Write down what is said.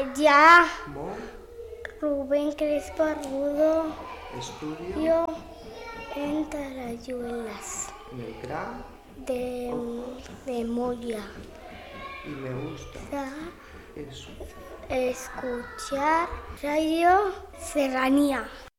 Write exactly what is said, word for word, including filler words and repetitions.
Allá. Mo. Rubén Crespo Rudo. Estudio. Yo en Tarayuelas. En el C R A. De, de Moya. Y me gusta. Sa- Eso. Escuchar Radio Serranía.